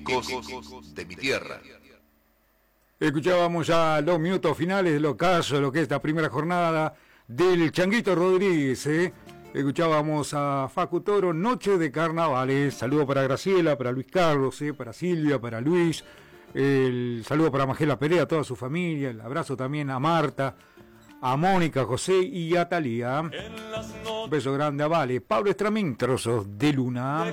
Ecos de mi tierra. Escuchábamos ya los minutos finales del ocaso, lo que es esta primera jornada del Changuito Rodríguez. Escuchábamos a Facu Toro, Noche de Carnavales. Saludo para Graciela, para Luis Carlos, para Silvia, para Luis. El saludo para Magela Perea, a toda su familia. El abrazo también a Marta, a Mónica, a José y a Talía. Un beso grande a Vale. Pablo Estramín, Trozos de Luna.